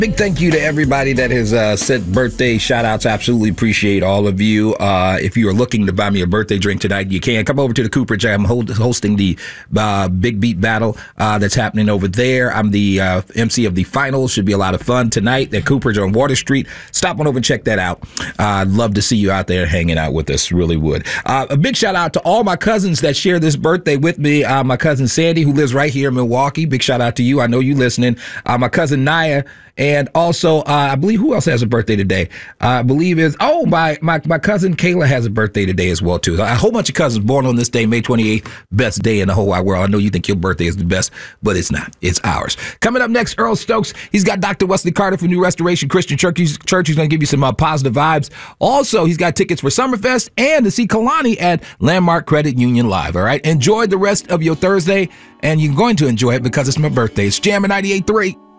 Big thank you to everybody that has sent birthday shout outs. Absolutely appreciate all of you. If you are looking to buy me a birthday drink tonight, you can come over to the Cooperage. I'm hosting the Big Beat Battle that's happening over there. I'm the MC of the finals. Should be a lot of fun tonight at Cooperage on Water Street. Stop on over and check that out. I'd love to see you out there hanging out with us. Really would. A big shout out to all my cousins that share this birthday with me. My cousin Sandy, who lives right here in Milwaukee. Big shout out to you. I know you listening. My cousin Naya. And also, I believe who else has a birthday today? I believe my cousin Kayla has a birthday today as well, too. A whole bunch of cousins born on this day, May 28th, best day in the whole wide world. I know you think your birthday is the best, but it's not. It's ours. Coming up next, Earl Stokes. He's got Dr. Wesley Carter from New Restoration Christian Church. He's going to give you some positive vibes. Also, he's got tickets for Summerfest and to see Kalani at Landmark Credit Union Live. All right? Enjoy the rest of your Thursday, and you're going to enjoy it because it's my birthday. It's Jammin' 98.3.